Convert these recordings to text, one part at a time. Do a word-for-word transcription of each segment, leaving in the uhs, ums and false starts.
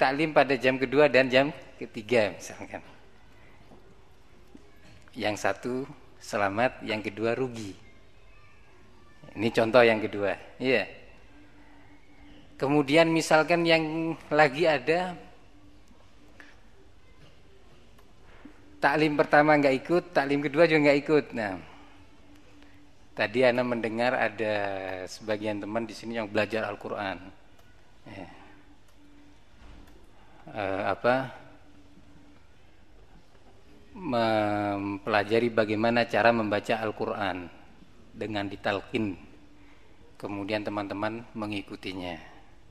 taklim pada jam kedua dan jam ketiga misalkan. Yang satu selamat, yang kedua rugi. Ini contoh yang kedua. Iya. Kemudian misalkan yang lagi ada taklim pertama nggak ikut, taklim kedua juga nggak ikut. Nah, tadi ana mendengar ada sebagian teman di sini yang belajar Al-Quran. Ya. Uh, apa? Mempelajari bagaimana cara membaca Al-Quran dengan ditalqin. Kemudian teman-teman mengikutinya.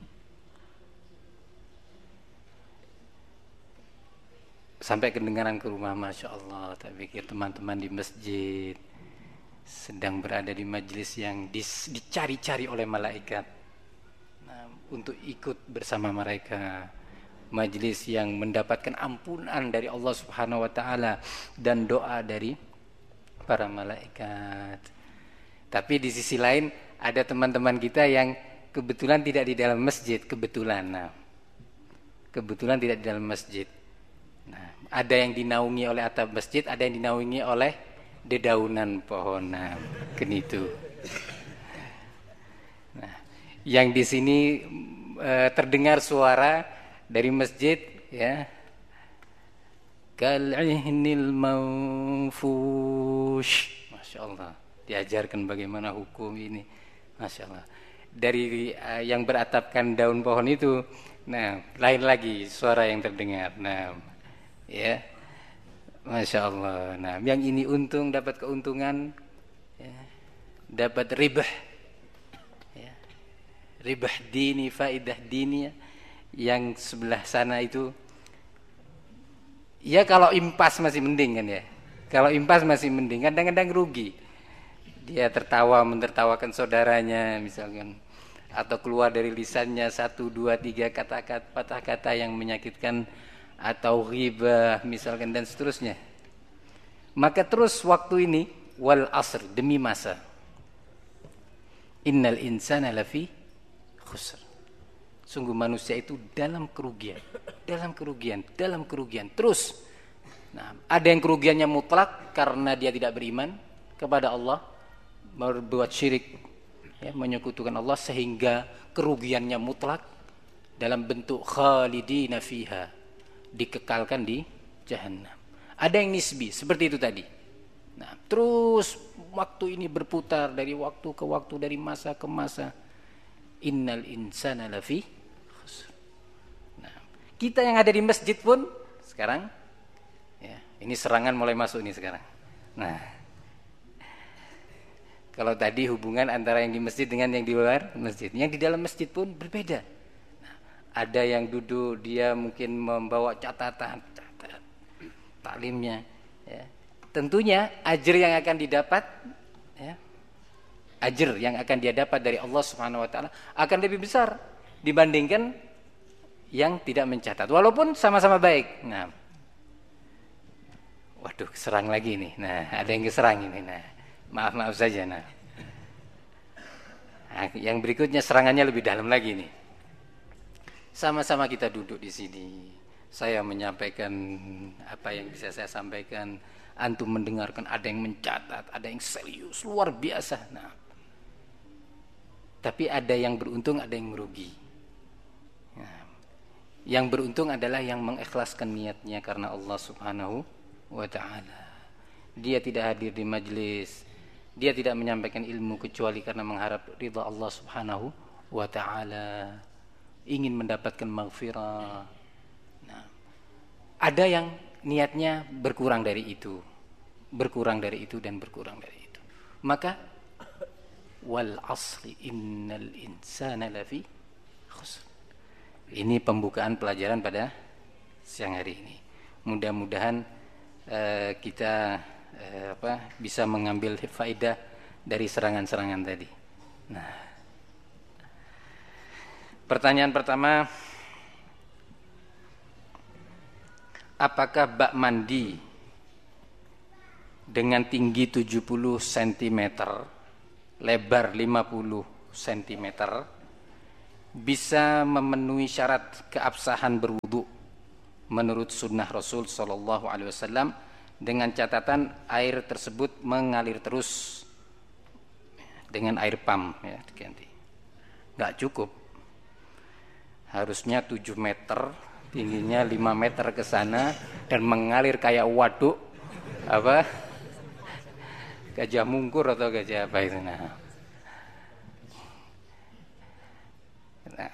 Sampai kedengaran ke rumah, Masya Allah. Tak pikir teman-teman di masjid sedang berada di majelis yang dicari-cari oleh malaikat, nah, untuk ikut bersama mereka. Majelis yang mendapatkan ampunan dari Allah Subhanahu wa taala dan doa dari para malaikat. Tapi di sisi lain ada teman-teman kita yang kebetulan tidak di dalam masjid, kebetulan. Nah, kebetulan tidak di dalam masjid. Nah, ada yang dinaungi oleh atap masjid, ada yang dinaungi oleh dedaunan pohon. Nah, genitu. Nah, yang di sini e, terdengar suara dari masjid, ya. Kal'ihnil manfush. Masya Allah. Diajarkan bagaimana hukum ini. Masya Allah. Dari e, yang beratapkan daun pohon itu, nah, lain lagi suara yang terdengar. Nah, ya, Masya Allah. Nah, yang ini untung, dapat keuntungan, ya, dapat ribah, ya, ribah dini, faidah dini. Yang sebelah sana itu, ya kalau impas masih mending kan ya. Kalau impas masih mending, kadang-kadang rugi. Dia tertawa mentertawakan saudaranya misalkan, atau keluar dari lisannya satu, dua, tiga kata-kata, patah kata yang menyakitkan, atau ghibah misalkan dan seterusnya. Maka terus waktu ini wal asr, demi masa, innal insana lafi khusr, sungguh manusia itu dalam kerugian, dalam kerugian, dalam kerugian terus. Nah, ada yang kerugiannya mutlak karena dia tidak beriman kepada Allah, berbuat syirik, ya, menyekutukan Allah sehingga kerugiannya mutlak dalam bentuk khalidina fiha, dikekalkan di jahannam. Ada yang nisbi seperti itu tadi. Nah, terus waktu ini berputar dari waktu ke waktu, dari masa ke masa. Innal insana lafi khusr. Nah, kita yang ada di masjid pun sekarang, ya, ini serangan mulai masuk nih sekarang. Nah, kalau tadi hubungan antara yang di masjid dengan yang di luar masjid, yang di dalam masjid pun berbeda. Ada yang duduk, dia mungkin membawa catatan, catatan taklimnya, ya. Tentunya ajr yang akan didapat, ya, ajr yang akan dia dapat dari Allah Subhanahu wa taala akan lebih besar dibandingkan yang tidak mencatat, walaupun sama-sama baik. Nah, waduh, serang lagi nih. Nah, ada yang keserang ini. Nah, maaf-maaf saja. Nah, nah, yang berikutnya serangannya lebih dalam lagi nih. Sama-sama kita duduk di sini. Saya menyampaikan apa yang bisa saya sampaikan. Antum mendengarkan, ada yang mencatat, ada yang serius, luar biasa. Nah, tapi ada yang beruntung, ada yang merugi. Nah, yang beruntung adalah yang mengikhlaskan niatnya karena Allah Subhanahu wa ta'ala. Dia tidak hadir di majelis, dia tidak menyampaikan ilmu kecuali karena mengharap ridha Allah Subhanahu wa ta'ala, ingin mendapatkan maghfirah. Nah, ada yang niatnya berkurang dari itu, berkurang dari itu dan berkurang dari itu. Maka wal asri innal insana lafi khusr. Ini pembukaan pelajaran pada siang hari ini. Mudah-mudahan uh, kita uh, apa bisa mengambil faedah dari serangan-serangan tadi. Nah, pertanyaan pertama, apakah bak mandi dengan tinggi tujuh puluh sentimeter, lebar lima puluh sentimeter bisa memenuhi syarat keabsahan berwudu menurut sunnah Rasul Shallallahu Alaihi Wasallam dengan catatan air tersebut mengalir terus dengan air pam ya diganti. Nggak cukup, harusnya tujuh meter tingginya, lima meter ke sana dan mengalir kayak waduk apa gajah mungkur atau gajah apa itu. Nah, nah.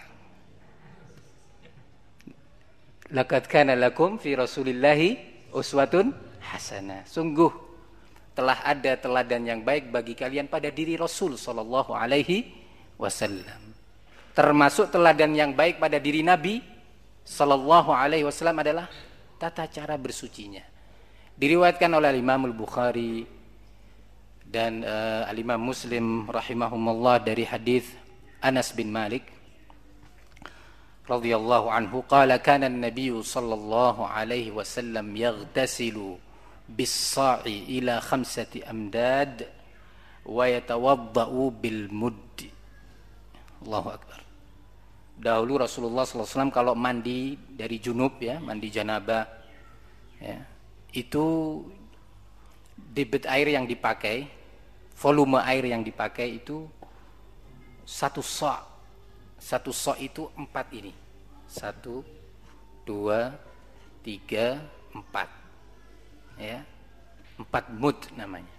Laqad kana lakum fi Rasulillahi uswatun hasanah. Sungguh telah ada teladan yang baik bagi kalian pada diri Rasul sallallahu alaihi wasallam. Termasuk teladan yang baik pada diri Nabi sallallahu alaihi wasallam adalah tata cara bersucinya. Diriwayatkan oleh Imam Al-Bukhari dan uh, Al-Imam Muslim rahimahumullah dari hadis Anas bin Malik radhiyallahu anhu qala kana an-nabiy sallallahu alaihi wasallam yaghtasilu bis-sa'i ila khamsati amdad wa yatawaddau bil mudd. Allahu akbar. Dahulu Rasulullah sallallahu alaihi wasallam kalau mandi dari junub ya, mandi janabah ya, itu debit air yang dipakai, volume air yang dipakai itu satu sa'. Satu sa' itu empat ini. Satu, dua, tiga, empat. Ya, empat mud namanya.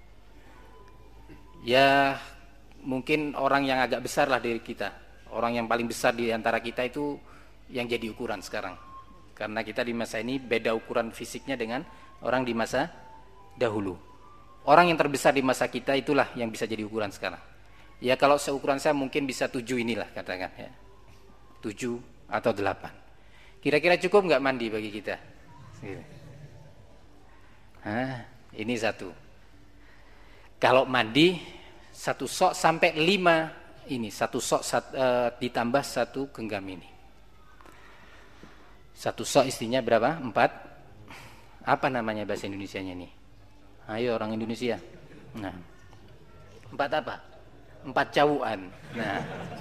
Ya, mungkin orang yang agak besar lah dari kita. Orang yang paling besar di antara kita itu yang jadi ukuran sekarang. Karena kita di masa ini beda ukuran fisiknya dengan orang di masa dahulu. Orang yang terbesar di masa kita itulah yang bisa jadi ukuran sekarang. Ya kalau seukuran saya mungkin bisa tujuh inilah katakan ya. Tujuh atau delapan. Kira-kira cukup nggak mandi bagi kita? Nah, ini satu. Kalau mandi satu sok sampai lima ini, satu sok sat, uh, ditambah satu genggam ini. Satu sok istinya berapa? Empat. Apa namanya bahasa Indonesianya nih? Ayo orang Indonesia. Nah, empat apa? Empat cawuan. Nah,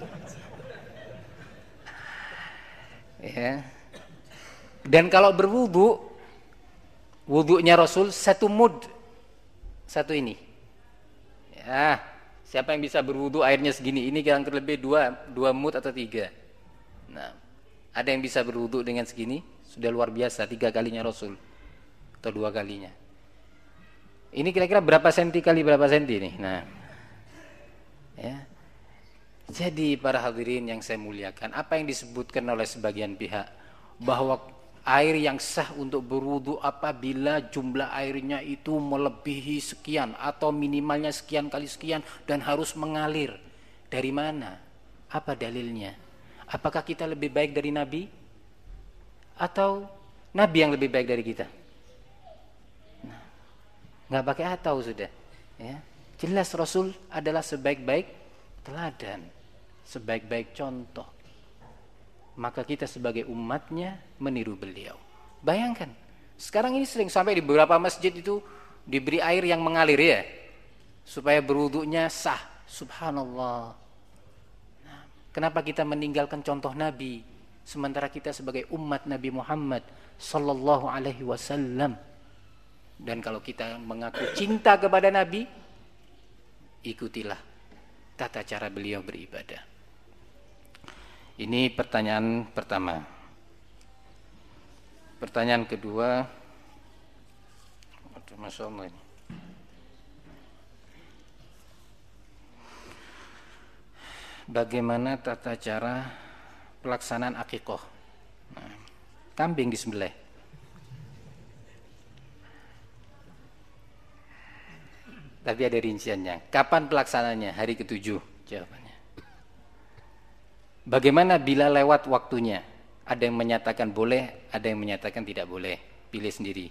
ya. Dan kalau berwudu, wudunya Rasul satu mud, satu ini. Ya, siapa yang bisa berwudu airnya segini? Ini kurang lebih dua, dua mud atau tiga. Nah, ada yang bisa berwudu dengan segini? Sudah luar biasa, tiga kalinya Rasul atau dua kalinya. Ini kira-kira berapa senti kali berapa senti nih? Nah, ya. Jadi para hadirin yang saya muliakan, apa yang disebutkan oleh sebagian pihak bahwa air yang sah untuk berwudu apabila jumlah airnya itu melebihi sekian atau minimalnya sekian kali sekian dan harus mengalir. Dari mana? Apa dalilnya? Apakah kita lebih baik dari Nabi? Atau Nabi yang lebih baik dari kita? Nah, nggak pakai atau sudah. Ya. Jelas Rasul adalah sebaik-baik teladan, sebaik-baik contoh. Maka kita sebagai umatnya meniru beliau. Bayangkan, sekarang ini sering sampai di beberapa masjid itu diberi air yang mengalir ya, supaya berwudunya sah. Subhanallah. Nah, kenapa kita meninggalkan contoh Nabi, sementara kita sebagai umat Nabi Muhammad Sallallahu Alaihi Wasallam? Dan kalau kita mengaku cinta kepada Nabi, ikutilah tata cara beliau beribadah. Ini pertanyaan pertama. Pertanyaan kedua, aduh, Masya Allah ini. Bagaimana tata cara pelaksanaan akikoh? Nah, kambing disembelih. Tapi ada rinciannya. Kapan pelaksananya? Hari ketujuh jawabannya. Bagaimana bila lewat waktunya? Ada yang menyatakan boleh, ada yang menyatakan tidak boleh. Pilih sendiri.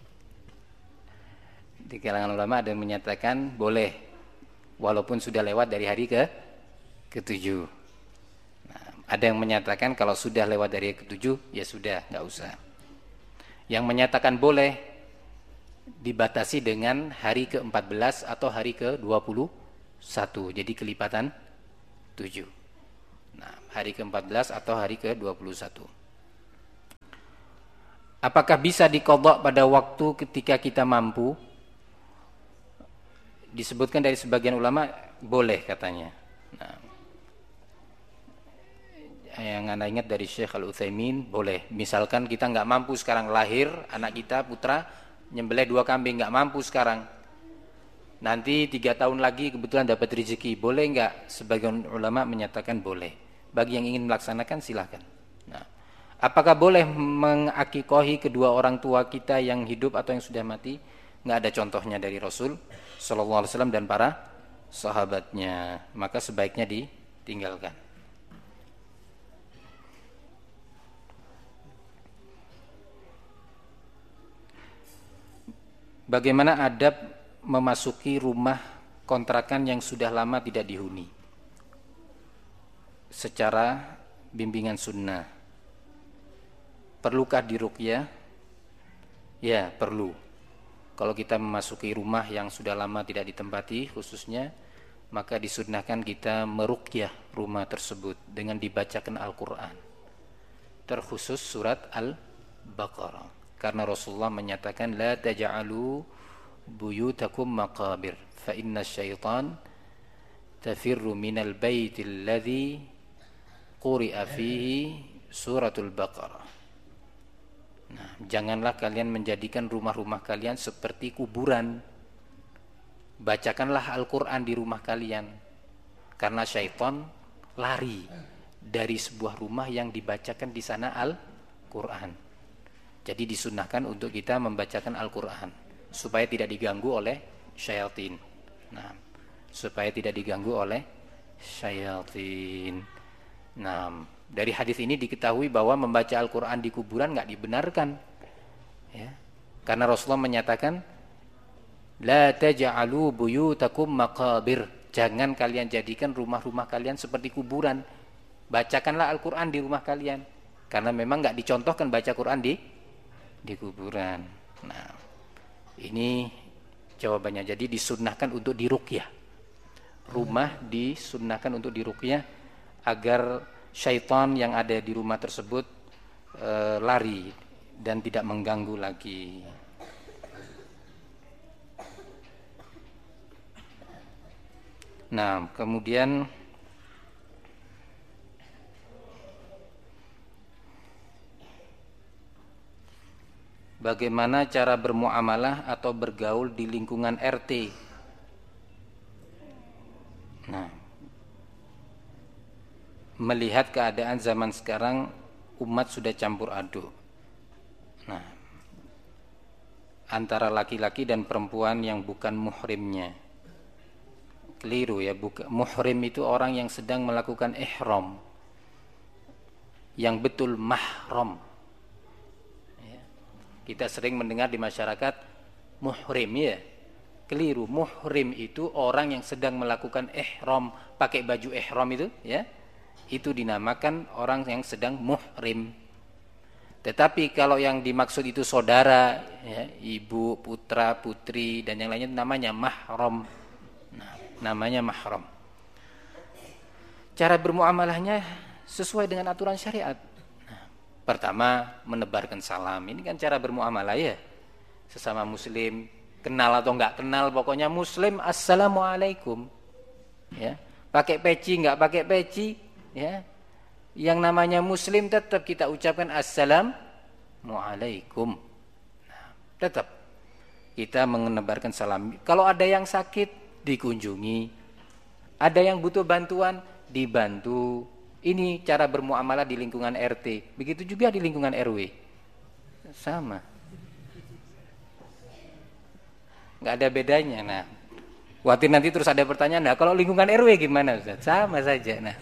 Di kalangan ulama ada yang menyatakan boleh, walaupun sudah lewat dari hari ke ketujuh. Nah, ada yang menyatakan kalau sudah lewat dari hari ketujuh, ya sudah, nggak usah. Yang menyatakan boleh dibatasi dengan hari ke empat belas atau hari ke dua puluh satu, jadi kelipatan tujuh. Nah, hari ke empat belas atau hari ke dua puluh satu. Apakah bisa diqadha pada waktu ketika kita mampu? Disebutkan dari sebagian ulama boleh katanya. Nah, yang anda ingat dari Syekh Al-Utsaimin boleh. Misalkan kita nggak mampu sekarang, lahir anak kita putra nyembelih dua kambing, nggak mampu sekarang. Nanti tiga tahun lagi kebetulan dapat rezeki, boleh nggak? Sebagian ulama menyatakan boleh. Bagi yang ingin melaksanakan silahkan. Nah, apakah boleh mengakikohi kedua orang tua kita yang hidup atau yang sudah mati? Nggak ada contohnya dari Rasul Sallallahu Alaihi Wasallam dan para sahabatnya. Maka sebaiknya ditinggalkan. Bagaimana adab memasuki rumah kontrakan yang sudah lama tidak dihuni secara bimbingan sunnah? Perlukah diruqyah? Ya, perlu. Kalau kita memasuki rumah yang sudah lama tidak ditempati khususnya, maka disunnahkan kita meruqyah rumah tersebut dengan dibacakan Al-Quran, terkhusus surat Al-Baqarah. Karena Rasulullah menyatakan la taj'alu buyutakum maqabir fa inna syaitan tafirru minal baitil ladzi quri'a fihi suratul Baqarah. Nah, janganlah kalian menjadikan rumah-rumah kalian seperti kuburan. Bacakanlah Al-Quran di rumah kalian, karena syaitan lari dari sebuah rumah yang dibacakan di sana Al-Quran. Jadi disunnahkan untuk kita membacakan Al-Quran supaya tidak diganggu oleh syaitan. Nah, supaya tidak diganggu oleh syaitan. Nah, dari hadis ini diketahui bahwa membaca Al-Quran di kuburan nggak dibenarkan, ya. Karena Rasulullah menyatakan, la taj'alu buyutakum maqabir. Jangan kalian jadikan rumah-rumah kalian seperti kuburan. Bacakanlah Al-Quran di rumah kalian. Karena memang nggak dicontohkan baca Quran di di kuburan. Nah, ini jawabannya. Jadi disunnahkan untuk diruqyah. Rumah disunnahkan untuk diruqyah agar syaitan yang ada di rumah tersebut e, lari dan tidak mengganggu lagi. Nah, kemudian bagaimana cara bermuamalah atau bergaul di lingkungan R T? Nah, melihat keadaan zaman sekarang, umat sudah campur aduk. Nah, antara laki-laki dan perempuan yang bukan muhrimnya. Keliru ya, bukan muhrim itu orang yang sedang melakukan ihram, yang betul mahram. Kita sering mendengar di masyarakat muhrim, ya. Keliru. Muhrim itu orang yang sedang melakukan ihram, pakai baju ihram itu, ya. Itu dinamakan orang yang sedang muhrim. Tetapi kalau yang dimaksud itu saudara, ya, ibu, putra, putri dan yang lainnya, namanya mahram. Nah, namanya mahram. Cara bermuamalahnya sesuai dengan aturan syariat. Pertama, menebarkan salam. Ini kan cara bermuamalah, ya. Sesama muslim, kenal atau enggak kenal, pokoknya muslim, assalamualaikum. Ya. Pakai peci enggak pakai peci, ya. Yang namanya muslim tetap kita ucapkan assalamualaikum. Nah, tetap kita menebarkan salam. Kalau ada yang sakit, dikunjungi. Ada yang butuh bantuan, dibantu. Ini cara bermuamalah di lingkungan R T. Begitu juga di lingkungan R W. Sama. Nggak ada bedanya. Nah, khawatir nanti terus ada pertanyaan, nah kalau lingkungan R W gimana, Ustaz? Sama saja. Nah,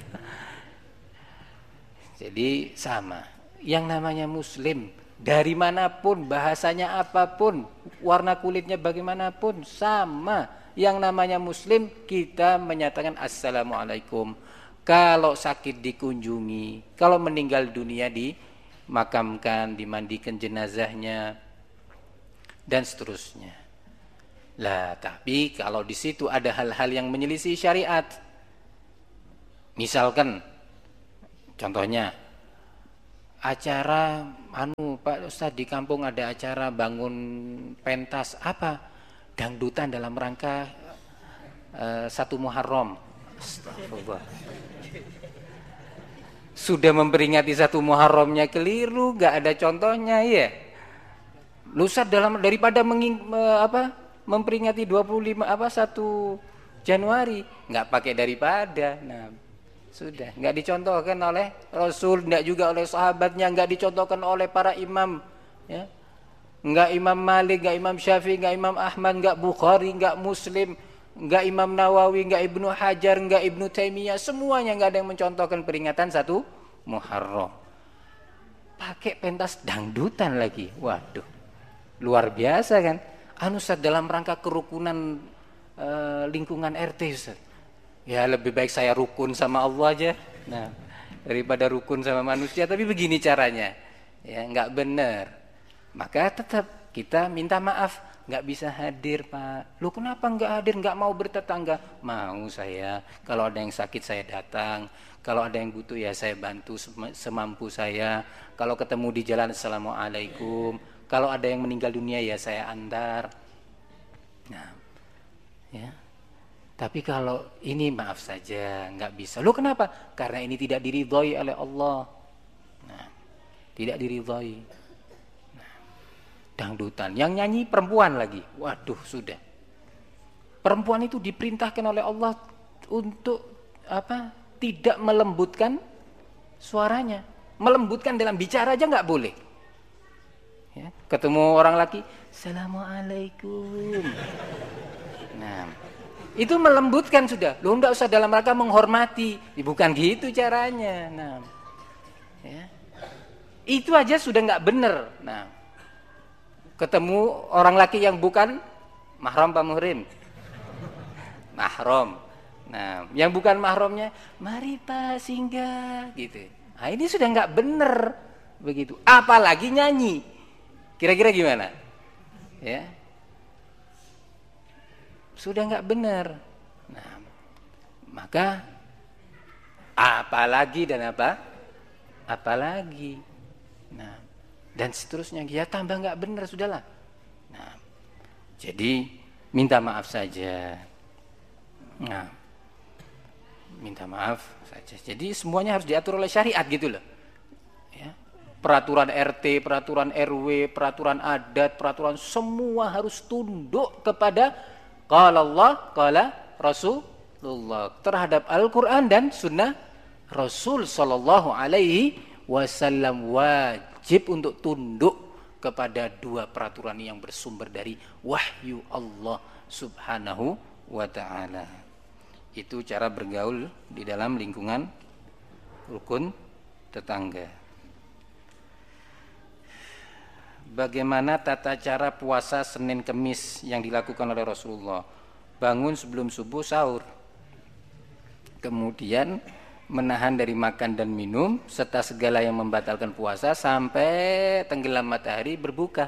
jadi sama. Yang namanya muslim, dari manapun, bahasanya apapun, warna kulitnya bagaimanapun, sama. Yang namanya muslim, kita menyatakan assalamualaikum. Kalau sakit dikunjungi, kalau meninggal dunia dimakamkan, dimandikan jenazahnya, dan seterusnya. Lah, tapi kalau di situ ada hal-hal yang menyelisih syariat, misalkan Contohnya acara anu Pak Ustadz di kampung ada acara bangun pentas apa? Dangdutan dalam rangka uh, satu Muharram. Astagfirullah. Sudah memperingati satu Muharramnya keliru, nggak ada contohnya ya. Lusat dalam daripada menging, apa, memperingati dua puluh lima apa satu Januari, nggak pakai daripada. Nah, sudah nggak dicontohkan oleh Rasul, nggak juga oleh sahabatnya, nggak dicontohkan oleh para imam, ya. Nggak Imam Malik, nggak Imam Syafi'i, nggak Imam Ahmad, nggak Bukhari, nggak Muslim, nggak Imam Nawawi, nggak Ibnu Hajar, nggak Ibnu Taimiyah, semuanya nggak ada yang mencontohkan peringatan satu Muharram. Pakai pentas dangdutan lagi, waduh, luar biasa kan? Anu Ustaz, dalam rangka kerukunan e, lingkungan R T Ustaz. Ya lebih baik saya rukun sama Allah aja, nah daripada rukun sama manusia. Tapi begini caranya, ya nggak benar. Maka tetap kita minta maaf. Nggak bisa hadir Pak. Lu kenapa nggak hadir? Nggak mau bertetangga? Mau saya. Kalau ada yang sakit saya datang. Kalau ada yang butuh ya saya bantu semampu saya. Kalau ketemu di jalan assalamualaikum. Kalau ada yang meninggal dunia ya saya antar. Nah, ya. Tapi kalau ini maaf saja nggak bisa. Lu kenapa? Karena ini tidak diridhoi oleh Allah. Nah, tidak diridhoi. Dangdutan, yang nyanyi perempuan lagi. Waduh, sudah. Perempuan itu diperintahkan oleh Allah untuk apa? Tidak melembutkan suaranya. Melembutkan dalam bicara aja nggak boleh. Ya, ketemu orang laki, assalamualaikum. Nah, itu melembutkan sudah. Lu nggak usah dalam rangka menghormati. Bukan gitu caranya. Nah, ya. Itu aja sudah nggak benar. Nah, ketemu orang laki yang bukan mahram Pak Muhrim, mahram. Nah, yang bukan mahramnya, mari Pak singgah, gitu. Nah, ini sudah nggak bener begitu. Apalagi nyanyi, kira-kira gimana? Ya, sudah nggak bener. Nah, maka apalagi dan apa? Apalagi. Nah. Dan seterusnya, ya tambah nggak benar sudahlah. Nah, jadi minta maaf saja. Nah, minta maaf saja. Jadi semuanya harus diatur oleh syariat gitu loh. Ya. Peraturan R T, peraturan R W, peraturan adat, peraturan semua harus tunduk kepada qala Allah, qala Rasulullah terhadap Al-Quran dan Sunnah Rasul Sallallahu Alaihi Wasallam. Wajib wajib untuk tunduk kepada dua peraturan yang bersumber dari wahyu Allah Subhanahu wa ta'ala. Itu cara bergaul di dalam lingkungan rukun tetangga. Bagaimana tata cara puasa Senin Kemis yang dilakukan oleh Rasulullah? Bangun sebelum subuh sahur, kemudian menahan dari makan dan minum serta segala yang membatalkan puasa sampai tenggelam matahari berbuka.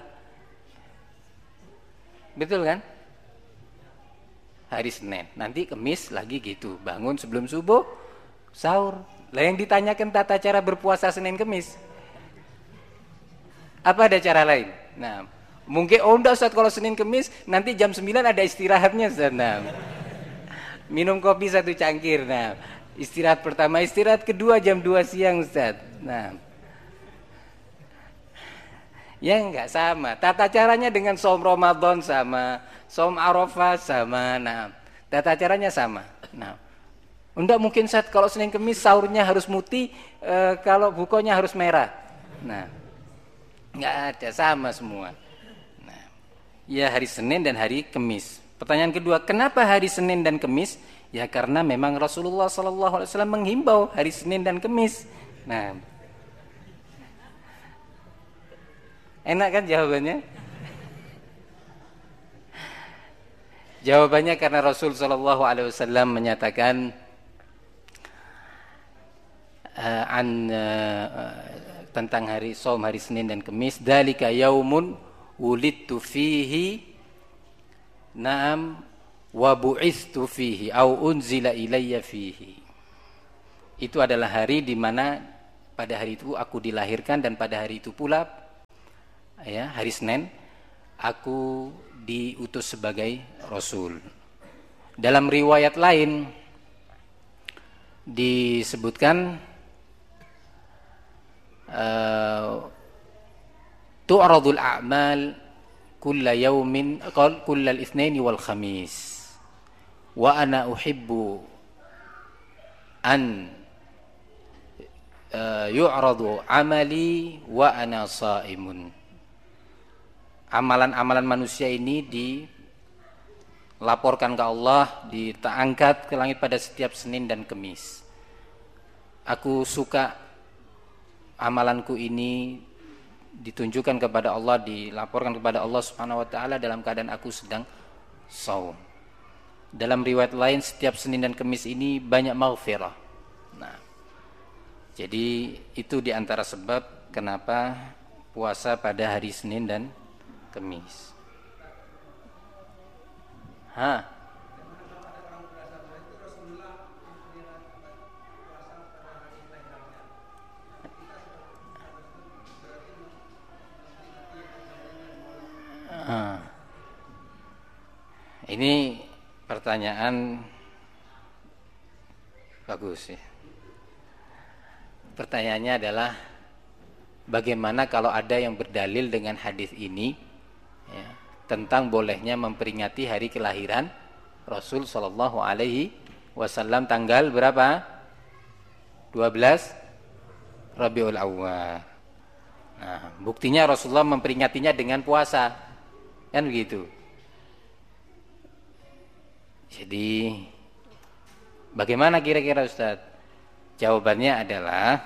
Betul kan? Hari Senin, nanti Kemis lagi gitu, bangun sebelum subuh sahur. Lah yang ditanyakan tata cara berpuasa Senin Kemis, apa ada cara lain? Nah, mungkin oh enggak Ustaz, kalau Senin Kemis nanti jam sembilan ada istirahatnya Ustaz. Nah, minum kopi satu cangkir. Nah, istirahat pertama, istirahat kedua jam dua siang Ustaz. Nah, ya enggak sama. Tata caranya dengan saum Ramadan sama, saum Arafah sama. Nah, tata caranya sama. Nah, enggak mungkin Ustaz kalau Senin Kemis sahurnya harus mutih, e, kalau bukanya harus merah. Nah, enggak ada, sama semua. Nah, ya hari Senin dan hari Kemis. Pertanyaan kedua, kenapa hari Senin dan Kemis? Ya karena memang Rasulullah Sallallahu Alaihi Wasallam menghimbau hari Senin dan Kemis. Nah, enak kan jawabannya? Jawabannya karena Rasul Sallallahu Alaihi Wasallam menyatakan uh, an, uh, tentang hari saum hari Senin dan Kemis, dzalika yaumun wulidtu fihi na'am wa bu'istu fihi au unzila ilayya fihi. Itu adalah hari di mana pada hari itu aku dilahirkan dan pada hari itu pula, ya, hari Senin, aku diutus sebagai Rasul. Dalam riwayat lain disebutkan uh, tu'radul a'mal kulla yaumin kullal itsnaini wal khamis wa ana uhibbu an uh, yu'radu amali wa ana shaimun. Amalan-amalan manusia ini dilaporkan ke Allah, diangkat ke langit pada setiap Senin dan Kamis. Aku suka amalanku ini ditunjukkan kepada Allah, dilaporkan kepada Allah Subhanahu wa taala dalam keadaan aku sedang shaum. Dalam riwayat lain setiap Senin dan Kamis ini banyak maghfirah. Nah, jadi itu diantara sebab kenapa puasa pada hari Senin dan Kamis. Hah? Ah. Ini pertanyaan bagus ya. Pertanyaannya adalah bagaimana kalau ada yang berdalil dengan hadis ini, ya, tentang bolehnya memperingati hari kelahiran Rasul Shallallahu Alaihi Wasallam tanggal berapa? dua belas Rabiul Awwal. Nah, buktinya Rasulullah memperingatinya dengan puasa, kan begitu. Jadi bagaimana kira-kira Ustaz? Jawabannya adalah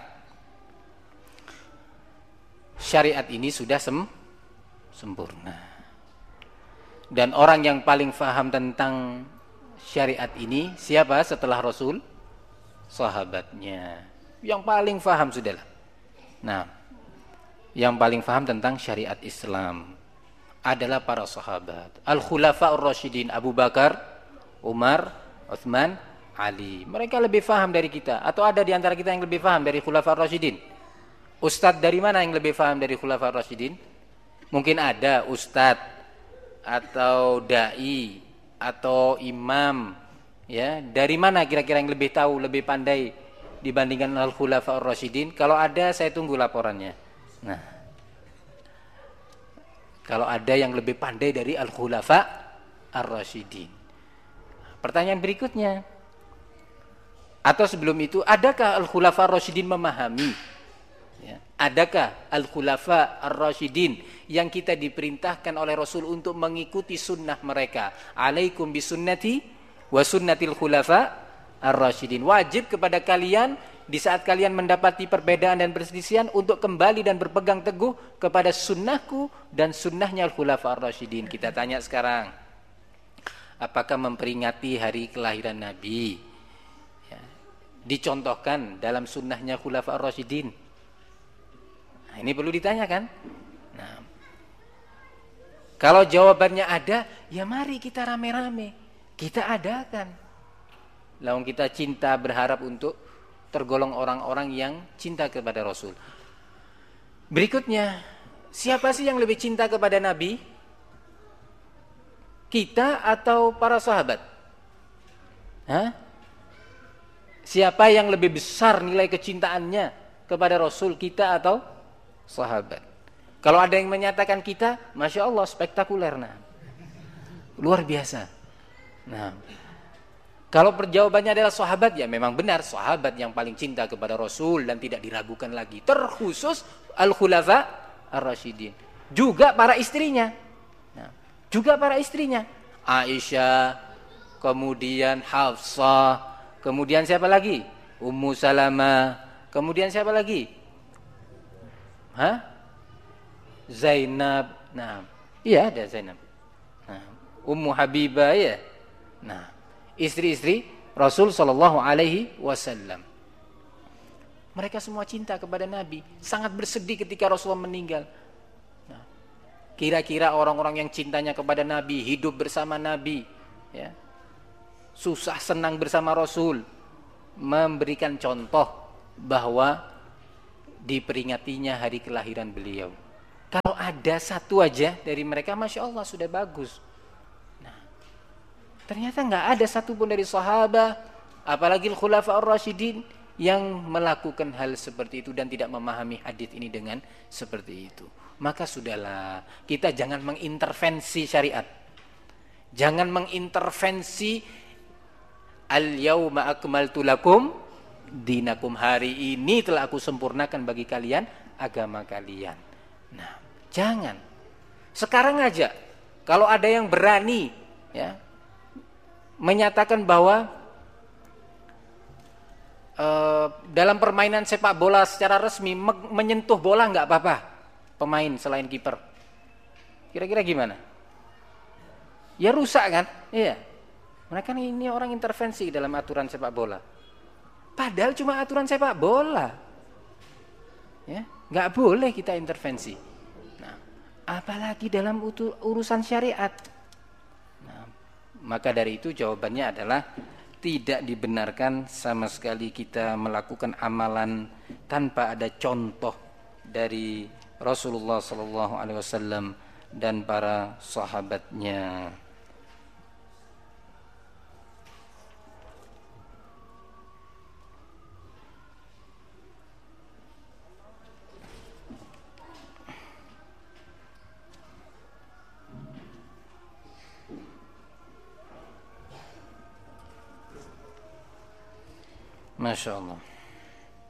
syariat ini sudah sem sempurna. Dan orang yang paling faham tentang syariat ini siapa setelah Rasul? Sahabatnya. Yang paling faham sudahlah. Nah, yang paling faham tentang syariat Islam adalah para sahabat. Al-Khulafa ar-Rasyidin, Abu Bakar, Umar, Utsman, Ali. Mereka lebih faham dari kita. Atau ada di antara kita yang lebih faham dari Khulafa ar-Rasyidin? Ustadz dari mana yang lebih faham dari Khulafa ar-Rasyidin? Mungkin ada ustadz atau dai atau imam, ya. Dari mana kira-kira yang lebih tahu, lebih pandai dibandingkan Al-Khulafa ar-Rasyidin? Kalau ada saya tunggu laporannya. Nah, kalau ada yang lebih pandai dari Al-Khulafa ar-Rasyidin. Pertanyaan berikutnya, atau sebelum itu, adakah Al-Khulafa ar-Rasyidin memahami? Ya. Adakah Al-Khulafa ar-Rasyidin yang kita diperintahkan oleh Rasul untuk mengikuti sunnah mereka? Alaikum bisunnati wa sunnatil khulafa ar-Rasyidin. Wajib kepada kalian di saat kalian mendapati perbedaan dan perselisihan untuk kembali dan berpegang teguh kepada sunnahku dan sunnahnya Al-Khulafa ar-Rasyidin. Kita tanya sekarang, apakah memperingati hari kelahiran Nabi ya, dicontohkan dalam sunnahnya Khulafa ar-Rasyidin? Nah, ini perlu ditanyakan. Nah, kalau jawabannya ada, ya mari kita rame-rame kita adakan. Lawan kita cinta berharap untuk tergolong orang-orang yang cinta kepada Rasul. Berikutnya, siapa sih yang lebih cinta kepada Nabi? Kita atau para sahabat? Hah? Siapa yang lebih besar nilai kecintaannya kepada Rasul, kita atau sahabat? Kalau ada yang menyatakan kita, Masya Allah, spektakuler, nah, luar biasa. Nah, kalau perjawabannya adalah sahabat, ya memang benar sahabat yang paling cinta kepada Rasul dan tidak diragukan lagi. Terkhusus Al-Khulafa ar-Rasyidin, juga para istrinya. Nah, juga para istrinya, Aisyah, kemudian Hafsah, kemudian siapa lagi? Ummu Salamah, kemudian siapa lagi? Hah? Zainab. Nah, iya ada Zainab. Nah, Ummu Habibah ya. Nah, istri-istri Rasul sallallahu alaihi wasallam. Mereka semua cinta kepada Nabi, sangat bersedih ketika Rasulullah meninggal. Nah, kira-kira orang-orang yang cintanya kepada Nabi, hidup bersama Nabi, ya, susah senang bersama Rasul, memberikan contoh bahwa diperingatinya hari kelahiran beliau. Kalau ada satu aja dari mereka, Masya Allah sudah bagus. Nah, ternyata nggak ada satupun dari sahabat, apalagi Khulafaur Rasyidin, yang melakukan hal seperti itu dan tidak memahami hadis ini dengan seperti itu. Maka sudahlah, kita jangan mengintervensi syariat. Jangan mengintervensi al-yauma akmaltu lakum dinakum, hari ini telah aku sempurnakan bagi kalian agama kalian. Nah, jangan. Sekarang aja kalau ada yang berani ya menyatakan bahwa uh, dalam permainan sepak bola secara resmi me- menyentuh bola nggak apa-apa pemain selain kiper. Kira-kira gimana? Ya rusak kan? Iya. Mereka ini orang intervensi dalam aturan sepak bola. Padahal cuma aturan sepak bola, ya, nggak boleh kita intervensi. Nah, apalagi dalam urusan syariat. Nah, maka dari itu jawabannya adalah tidak dibenarkan sama sekali kita melakukan amalan tanpa ada contoh dari Rasulullah Sallallahu Alaihi Wasallam dan para sahabatnya. Masya Allah.